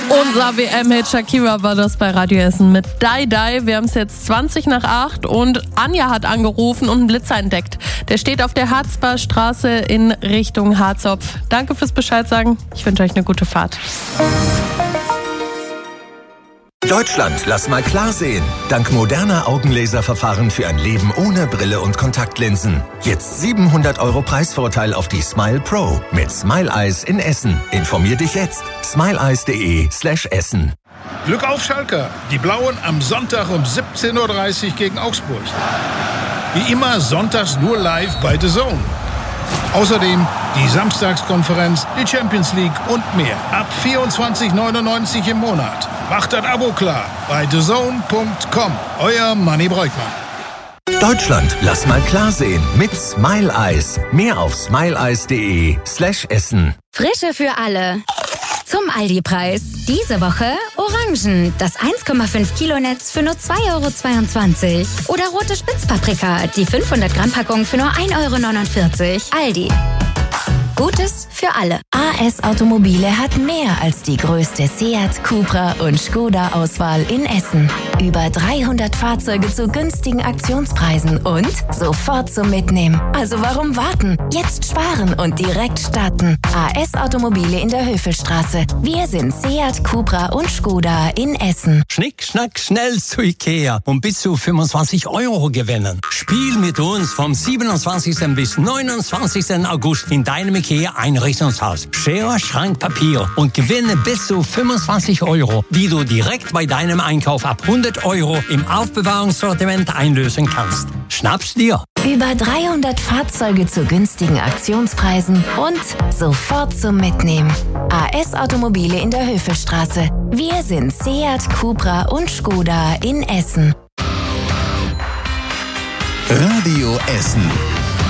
Unser WM-Hit Shakira war das bei Radio Essen mit Die Die. Wir haben es jetzt 20:08 und Anja hat angerufen und einen Blitzer entdeckt. Der steht auf der Harzbarstraße in Richtung Harzopf. Danke fürs Bescheid sagen. Ich wünsche euch eine gute Fahrt. Deutschland, lass mal klar sehen. Dank moderner Augenlaserverfahren für ein Leben ohne Brille und Kontaktlinsen. Jetzt 700 € Preisvorteil auf die Smile Pro mit Smile Eyes in Essen. Informier dich jetzt. smileeyes.de/Essen. Glück auf Schalke. Die Blauen am Sonntag um 17:30 Uhr gegen Augsburg. Wie immer sonntags nur live bei The Zone. Außerdem die Samstagskonferenz, die Champions League und mehr. Ab 24,99 € im Monat. Macht das Abo klar bei thezone.com. Euer Manni Breukmann. Deutschland, lass mal klar sehen mit Smile Eyes. Mehr auf smileeyes.de/Essen. Frische für alle. Zum Aldi-Preis. Diese Woche Orangen, das 1,5 Kilo Netz für nur 2,22 €. Oder rote Spitzpaprika, die 500 Gramm Packung für nur 1,49 €. Aldi. Gutes für alle. AS Automobile hat mehr als die größte Seat, Cupra und Skoda Auswahl in Essen. Über 300 Fahrzeuge zu günstigen Aktionspreisen und sofort zum Mitnehmen. Also warum warten? Jetzt sparen und direkt starten. AS Automobile in der Höfelstraße. Wir sind Seat, Cupra und Skoda in Essen. Schnick, schnack, schnell zu Ikea und bis zu 25 € gewinnen. Spiel mit uns vom 27. bis 29. August in deinem IKEA-Einrichtungshaus. Schere, Schrank, Papier und gewinne bis zu 25 €, die du direkt bei deinem Einkauf ab 100 € im Aufbewahrungssortiment einlösen kannst. Schnapp's dir! Über 300 Fahrzeuge zu günstigen Aktionspreisen und sofort zum Mitnehmen. AS Automobile in der Höfelstraße. Wir sind Seat, Cupra und Skoda in Essen. Radio Essen.